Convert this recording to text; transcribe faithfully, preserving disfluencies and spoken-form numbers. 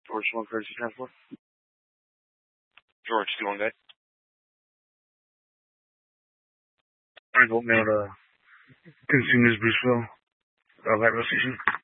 George one Courtesy Transport. George two one Guide. Orange Volt Mail to Consumers Bruceville, uh, Light Rail Station.